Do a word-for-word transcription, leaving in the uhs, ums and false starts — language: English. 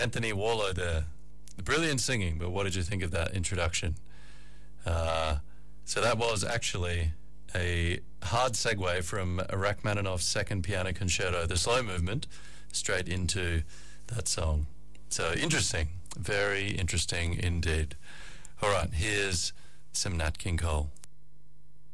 Anthony Warlow there. Brilliant singing, but what did you think of that introduction? Uh, so that was actually a hard segue from Rachmaninoff's Second Piano Concerto, the slow movement, straight into that song. So interesting, very interesting indeed. All right, here's some Nat King Cole.